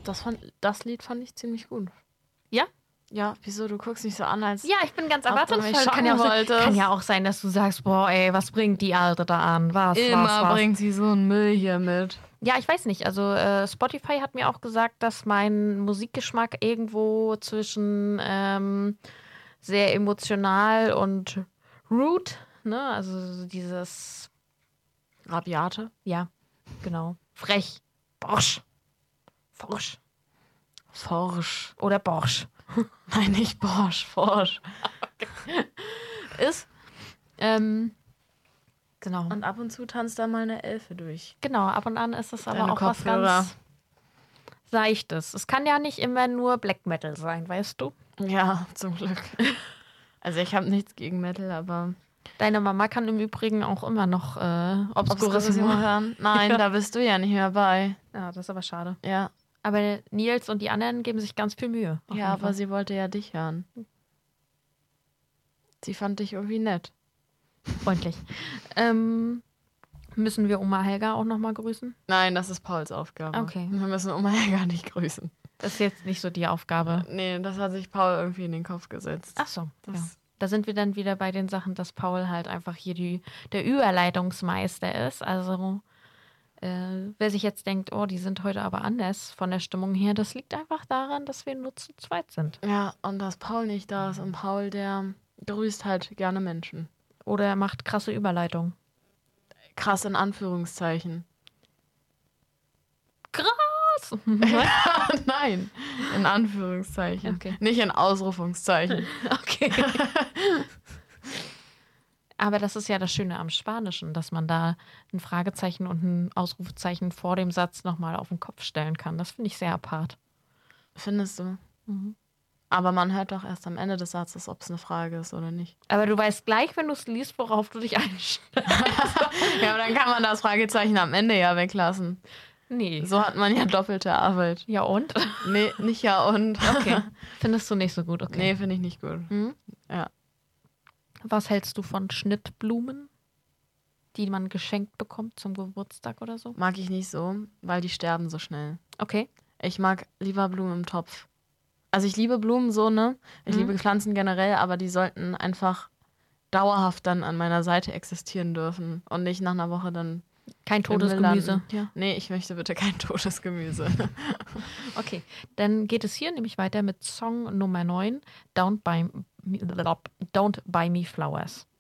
Das Lied fand ich ziemlich gut. Ja? Ja, wieso? Du guckst mich so an, als Ja, ich bin ganz ob du erwartungsvoll. mich schocken wolltest. Kann ja auch sein, dass du sagst, boah, ey, was bringt die Alte da an? Was? bringt sie so einen Müll hier mit. Ja, ich weiß nicht. Also Spotify hat mir auch gesagt, dass mein Musikgeschmack irgendwo zwischen sehr emotional und rude, ne? Also dieses, Rabiate? ja, genau. Frech. Borsch. Forsch. Forsch. Oder Borsch. Nein, nicht Borsch, Forsch. Ist. Genau. Und ab und zu tanzt da mal eine Elfe durch. Genau, ab und an ist es aber Deine auch was Kopfhörer. ganz Seichtes. Es kann ja nicht immer nur Black Metal sein, weißt du? Ja, zum Glück. Also ich habe nichts gegen Metal, aber... Deine Mama kann im Übrigen auch immer noch Obskures Obskurismo hören? Nein, Ja. da bist du ja nicht mehr bei. Ja, das ist aber schade. Ja, Aber Nils und die anderen geben sich ganz viel Mühe. Auf ja, jeden aber Fall. sie wollte ja dich hören. Sie fand dich irgendwie nett. Freundlich. Müssen wir Oma Helga auch nochmal grüßen? Nein, das ist Pauls Aufgabe. Okay. Wir müssen Oma ja gar nicht grüßen. Das ist jetzt nicht so die Aufgabe. Nee, das hat sich Paul irgendwie in den Kopf gesetzt. Ach so, Das- ja. Da sind wir dann wieder bei den Sachen, dass Paul halt einfach hier der Überleitungsmeister ist. Also wer sich jetzt denkt, oh, die sind heute aber anders von der Stimmung her, das liegt einfach daran, dass wir nur zu zweit sind. Ja, und dass Paul nicht da ist. Und Paul, der grüßt halt gerne Menschen. Oder er macht krasse Überleitung. Krass in Anführungszeichen. Krass! Nein, in Anführungszeichen. Okay. Nicht in Ausrufungszeichen. Okay. Aber das ist ja das Schöne am Spanischen, dass man da ein Fragezeichen und ein Ausrufezeichen vor dem Satz nochmal auf den Kopf stellen kann. Das finde ich sehr apart. Findest du? Mhm. Aber man hört doch erst am Ende des Satzes, ob es eine Frage ist oder nicht. Aber du weißt gleich, wenn du es liest, worauf du dich einstellst. Ja, aber dann kann man das Fragezeichen am Ende ja weglassen. Nee. So hat man ja doppelte Arbeit. Ja und? Nee, nicht ja und. Okay. Findest du nicht so gut, okay. Nee, finde ich nicht gut. Hm? Ja. Was hältst du von Schnittblumen, die man geschenkt bekommt zum Geburtstag oder so? Mag ich nicht so, weil die sterben so schnell. Okay. Ich mag lieber Blumen im Topf. Also ich liebe Blumen so, ne? Ich liebe Pflanzen generell, aber die sollten einfach dauerhaft dann an meiner Seite existieren dürfen und nicht nach einer Woche dann Kein im Müll Todesgemüse. landen. Ja. Nee, ich möchte bitte kein totes Gemüse. Okay. Dann geht es hier nämlich weiter mit Song Nummer 9, Don't Buy Me Flowers.